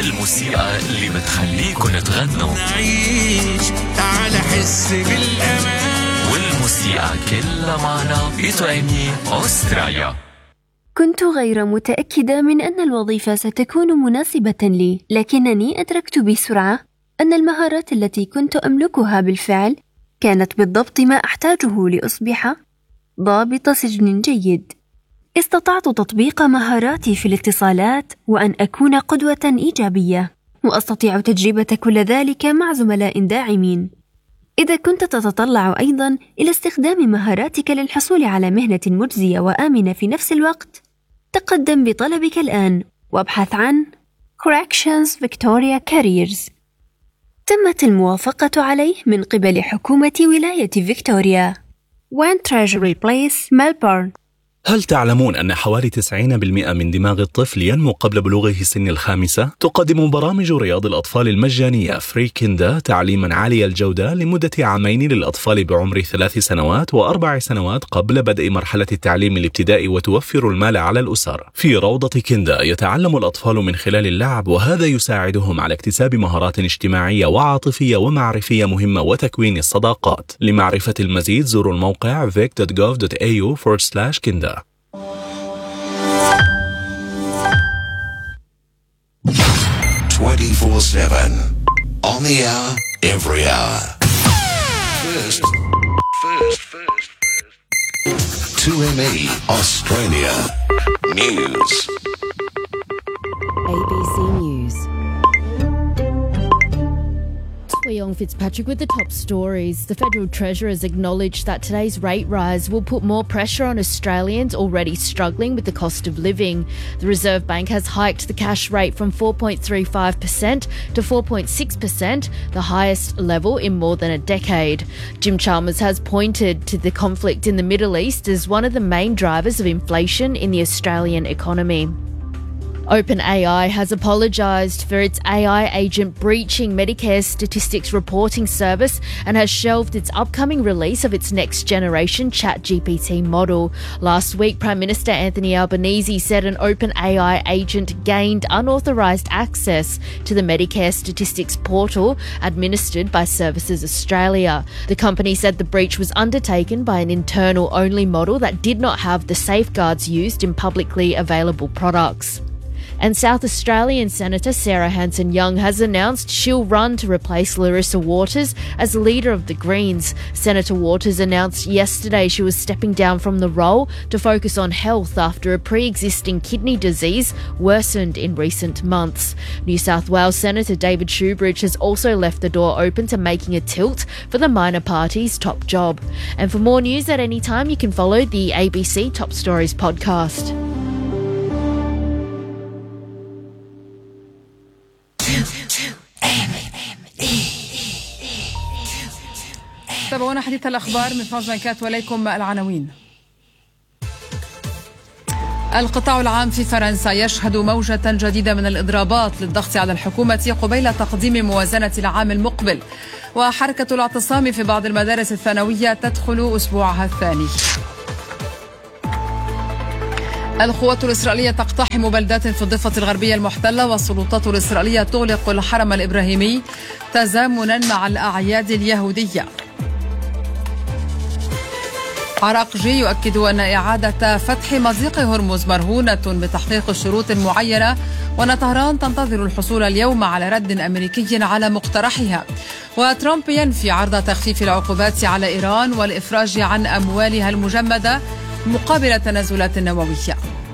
الموسيقى اللي بتخليكن تغنوا، نعيش تعال حس بالأمان، والموسيقى كلها معنا بتغني أستراليا. كنت غير متأكدة من أن الوظيفة ستكون مناسبة لي، لكنني أدركت بسرعة أن المهارات التي كنت أملكها بالفعل كانت بالضبط ما أحتاجه لأصبح ضابط سجن جيد. استطعت تطبيق مهاراتي في الاتصالات وأن أكون قدوة إيجابية، وأستطيع تجربة كل ذلك مع زملاء داعمين. إذا كنت تتطلع أيضاً إلى استخدام مهاراتك للحصول على مهنة مجزية وآمنة في نفس الوقت، تقدم بطلبك الآن وابحث عن Corrections Victoria Careers. تمت الموافقة عليه من قبل حكومة ولاية فيكتوريا. 1 Treasury Place, Melbourne. هل تعلمون أن حوالي 90% من دماغ الطفل ينمو قبل بلوغه سن ال5؟ تقدم برامج رياض الأطفال المجانية فري كيندا تعليما عالي الجودة لمدة عامين للأطفال بعمر 3 سنوات و4 سنوات قبل بدء مرحلة التعليم الابتدائي، وتوفر المال على الأسر. في روضة كيندا يتعلم الأطفال من خلال اللعب، وهذا يساعدهم على اكتساب مهارات اجتماعية وعاطفية ومعرفية مهمة وتكوين الصداقات. لمعرفة المزيد زوروا الموقع vic.gov.au/kinda. 24/7 on the hour, every hour. First. 2ME Australia News. ABC News. Young Fitzpatrick with the top stories. The Federal Treasurer has acknowledged that today's rate rise will put more pressure on Australians already struggling with the cost of living. The Reserve Bank has hiked the cash rate from 4.35% to 4.6%, the highest level in more than a decade. Jim Chalmers has pointed to the conflict in the Middle East as one of the main drivers of inflation in the Australian economy. OpenAI has apologised for its AI agent breaching Medicare statistics reporting service and has shelved its upcoming release of its next-generation ChatGPT model. Last week, Prime Minister Anthony Albanese said an OpenAI agent gained unauthorised access to the Medicare statistics portal administered by Services Australia. The company said the breach was undertaken by an internal-only model that did not have the safeguards used in publicly available products. And South Australian Senator Sarah Hanson-Young has announced she'll run to replace Larissa Waters as leader of the Greens. Senator Waters announced yesterday she was stepping down from the role to focus on health after a pre-existing kidney disease worsened in recent months. New South Wales Senator David Shoebridge has also left the door open to making a tilt for the minor party's top job. And for more news at any time, you can follow the ABC Top Stories podcast. تابعونا حديث الأخبار من فرنسا كات، وليكم العناوين. القطاع العام في فرنسا يشهد موجة جديدة من الإضرابات للضغط على الحكومة قبيل تقديم موازنة العام المقبل، وحركة الاعتصام في بعض المدارس الثانوية تدخل أسبوعها الثاني. القوات الإسرائيلية تقتحم بلدات في الضفة الغربية المحتلة، والسلطات الإسرائيلية تغلق الحرم الإبراهيمي تزامنا مع الأعياد اليهودية. عراقجي يؤكد أن إعادة فتح مضيق هرمز مرهونة بتحقيق شروط معينة، وأن طهران تنتظر الحصول اليوم على رد أمريكي على مقترحها. وترامب ينفي عرض تخفيف العقوبات على إيران والإفراج عن أموالها المجمدة مقابل التنازلات النووية.